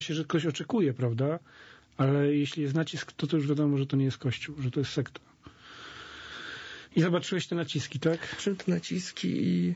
się, że ktoś oczekuje, prawda? Ale jeśli jest nacisk, to już wiadomo, że to nie jest Kościół, że to jest sekta. I zobaczyłeś te naciski, tak? Patrzyłem te naciski i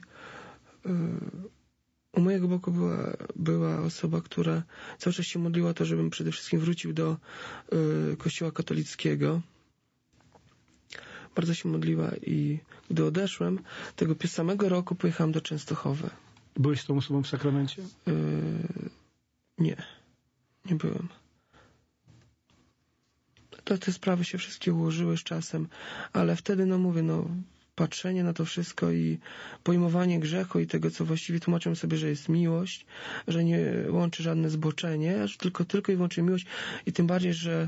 u mojego boku była osoba, która cały czas się modliła o to, żebym przede wszystkim wrócił do Kościoła katolickiego. Bardzo się modliła i gdy odeszłem, tego samego roku pojechałem do Częstochowy. Byłeś z tą osobą w sakramencie? Nie byłem. Te sprawy się wszystkie ułożyły z czasem, ale wtedy, patrzenie na to wszystko i pojmowanie grzechu i tego, co właściwie tłumaczę sobie, że jest miłość, że nie łączy żadne zboczenie, tylko i wyłącznie miłość i tym bardziej, że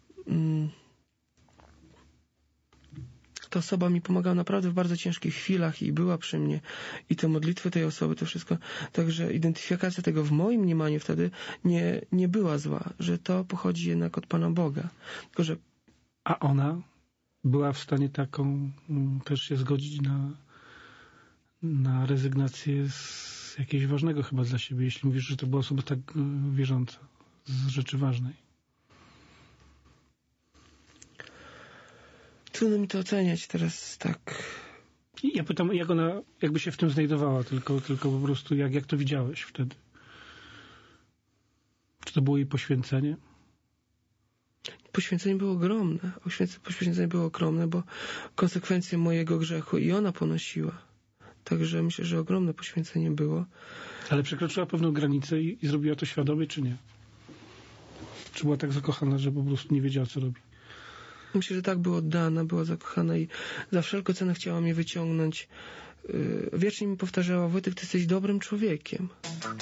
ta osoba mi pomagała naprawdę w bardzo ciężkich chwilach i była przy mnie i te modlitwy tej osoby, to wszystko, także identyfikacja tego w moim mniemaniu wtedy nie była zła, że to pochodzi jednak od Pana Boga. Tylko, że... A ona była w stanie taką też się zgodzić na rezygnację z jakiegoś ważnego chyba dla siebie, jeśli mówisz, że to była osoba tak wierząca, z rzeczy ważnej. Trudno mi to oceniać teraz tak. Ja pytam, jak ona jakby się w tym znajdowała, tylko po prostu jak to widziałeś wtedy? Czy to było jej poświęcenie? Poświęcenie było ogromne. Poświęcenie było ogromne, bo konsekwencje mojego grzechu i ona ponosiła. Także myślę, że ogromne poświęcenie było. Ale przekroczyła pewną granicę i zrobiła to świadomie, czy nie? Czy była tak zakochana, że po prostu nie wiedziała, co robi? Myślę, że tak, była oddana, była zakochana i za wszelką cenę chciała mnie wyciągnąć. Wiecznie mi powtarzała: Wojtek, ty jesteś dobrym człowiekiem.